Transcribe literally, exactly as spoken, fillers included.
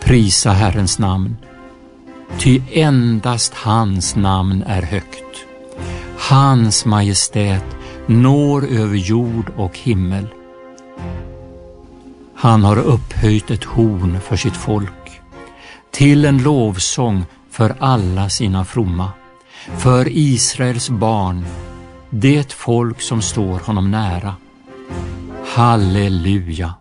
Prisa Herrens namn, ty endast hans namn är högt. Hans majestät når över jord och himmel. Han har upphöjt ett horn för sitt folk, till en lovsång för alla sina fromma, för Israels barn, det folk som står honom nära. Halleluja!